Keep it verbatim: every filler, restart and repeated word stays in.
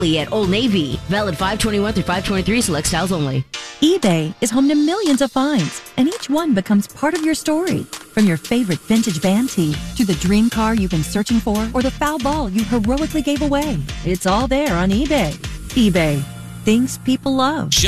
at Old Navy. Valid five twenty-one through five twenty-three, select styles only. eBay is home to millions of finds, and each one becomes part of your story. From your favorite vintage van tee to the dream car you've been searching for or the foul ball you heroically gave away. It's all there on eBay. eBay. Things people love.